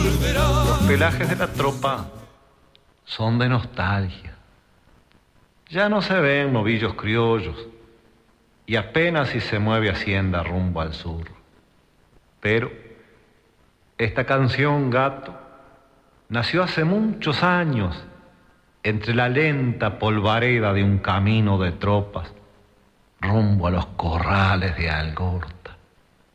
Los pelajes de la tropa son de nostalgia. Ya no se ven novillos criollos y apenas si se mueve Hacienda rumbo al sur. Pero esta canción, gato, nació hace muchos años entre la lenta polvareda de un camino de tropas rumbo a los corrales de Algorta.